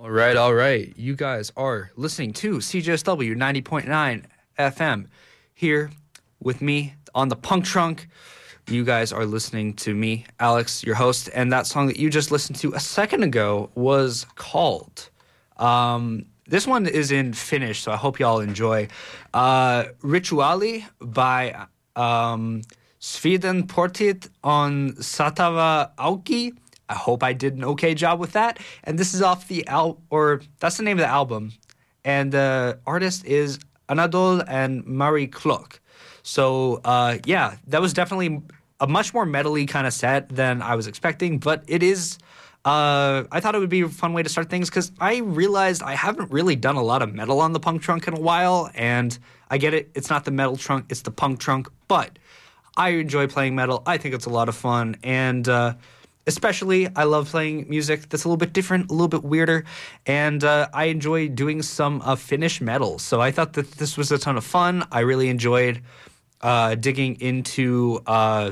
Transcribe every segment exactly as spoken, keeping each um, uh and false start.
All right, all right. You guys are listening to C J S W ninety point nine F M here with me on the Punk Trunk. You guys are listening to me, Alex, your host, and that song that you just listened to a second ago was called. Um, this one is in Finnish, so I hope y'all enjoy. Uh, Rituali by um, Sviden Portit on Satava Auki. I hope I did an okay job with that. And this is off the al, or that's the name of the album. And the artist is Anadol and Mari Klok. So, uh, yeah, that was definitely a much more metal-y kind of set than I was expecting. But it is, uh, I thought it would be a fun way to start things because I realized I haven't really done a lot of metal on the Punk Trunk in a while. And I get it. It's not the metal trunk. It's the Punk Trunk. But I enjoy playing metal. I think it's a lot of fun. And, uh, Especially, I love playing music that's a little bit different, a little bit weirder, and uh, I enjoy doing some uh, Finnish metal. So I thought that this was a ton of fun. I really enjoyed uh, digging into uh,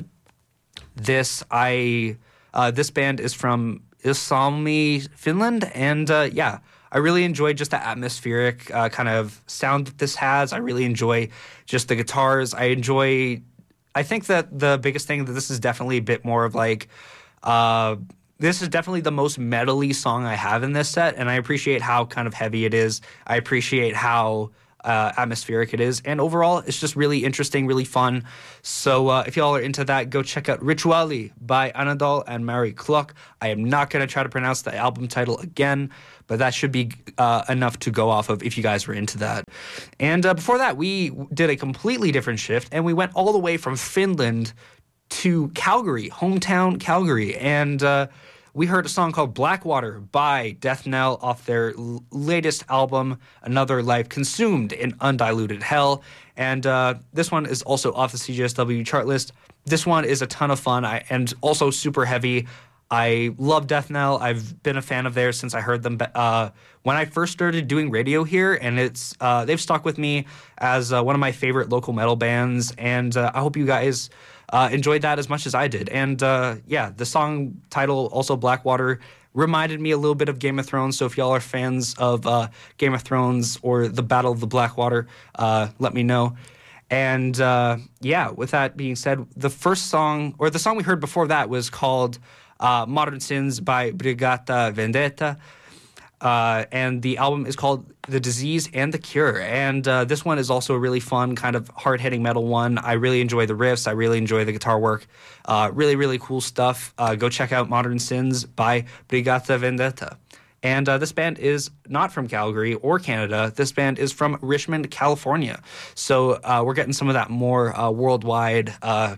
this. I uh, this band is from Iisalmi, Finland, and uh, yeah, I really enjoyed just the atmospheric uh, kind of sound that this has. I really enjoy just the guitars. I enjoy. I think that the biggest thing that this is definitely a bit more of like. Uh, this is definitely the most metal-y song I have in this set, and I appreciate how kind of heavy it is. I appreciate how uh, atmospheric it is, and overall, it's just really interesting, really fun. So uh, if y'all are into that, go check out Rituali by Anadol and Mari Klok. I am not going to try to pronounce the album title again, but that should be uh, enough to go off of if you guys were into that. And uh, before that, we did a completely different shift, and we went all the way from Finland to Calgary, hometown Calgary, and uh, we heard a song called Blackwater by Death Knell off their l- latest album, Another Life Consumed in Undiluted Hell, and uh, this one is also off the C J S W chart list. This one is a ton of fun I, and also super heavy. I love Death Knell. I've been a fan of theirs since I heard them uh, when I first started doing radio here, and it's uh, they've stuck with me as uh, one of my favorite local metal bands, and uh, I hope you guys Uh, enjoyed that as much as I did. And uh, yeah, the song title, also Blackwater, reminded me a little bit of Game of Thrones. So if y'all are fans of uh, Game of Thrones or the Battle of the Blackwater, uh, let me know. And uh, yeah, with that being said, the first song, or the song we heard before that was called uh, Modern Sins by Brigata Vendetta. Uh, and the album is called The Disease and the Cure. And uh, this one is also a really fun, kind of hard-hitting metal one. I really enjoy the riffs. I really enjoy the guitar work. Uh, really, really cool stuff. Uh, go check out Modern Sins by Brigata Vendetta. And uh, this band is not from Calgary or Canada. This band is from Richmond, California. So uh, we're getting some of that more uh, worldwide uh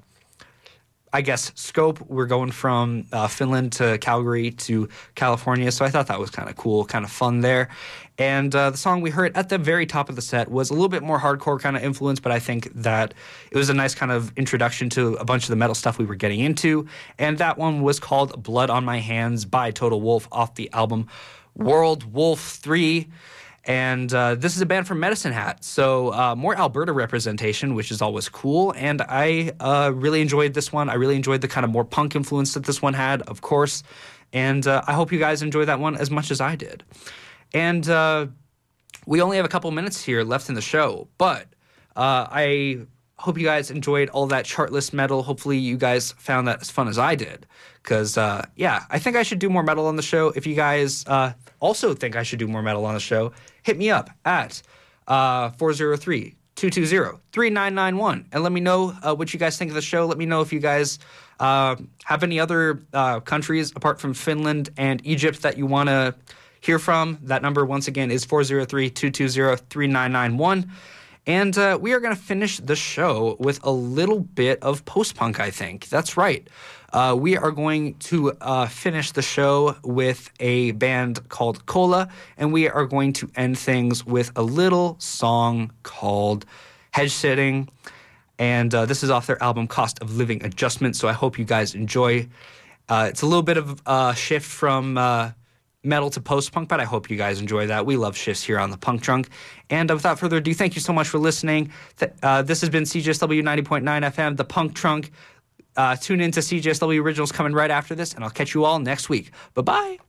I guess, scope. We're going from uh, Finland to Calgary to California, so I thought that was kind of cool, kind of fun there. And uh, the song we heard at the very top of the set was a little bit more hardcore kind of influence, but I think that it was a nice kind of introduction to a bunch of the metal stuff we were getting into. And that one was called Blood on My Hands by Total Wolf off the album World Wolf three. And uh, this is a band from Medicine Hat, so uh, more Alberta representation, which is always cool. And I uh, really enjoyed this one. I really enjoyed the kind of more punk influence that this one had, of course. And uh, I hope you guys enjoy that one as much as I did. And uh, we only have a couple minutes here left in the show, but uh, I hope you guys enjoyed all that chartlist metal. Hopefully you guys found that as fun as I did. Because, uh, yeah, I think I should do more metal on the show. If you guys uh, also think I should do more metal on the show, hit me up at uh, four oh three, two two zero, three nine nine one and let me know uh, what you guys think of the show. Let me know if you guys uh, have any other uh, countries apart from Finland and Egypt that you want to hear from. That number, once again, is four oh three, two two zero, three nine nine one. And uh, we are going to finish the show with a little bit of post-punk, I think. That's right. Uh, we are going to uh, finish the show with a band called Cola, and we are going to end things with a little song called Hedge Sitting. And uh, this is off their album Cost of Living Adjustment, so I hope you guys enjoy. Uh, it's a little bit of a shift from Uh, metal to post-punk, but I hope you guys enjoy that. We love shifts here on the Punk Trunk. And uh, without further ado, thank you so much for listening. Th- uh, this has been C J S W ninety point nine F M, the Punk Trunk. Uh, tune in to C J S W Originals coming right after this, and I'll catch you all next week. Bye-bye.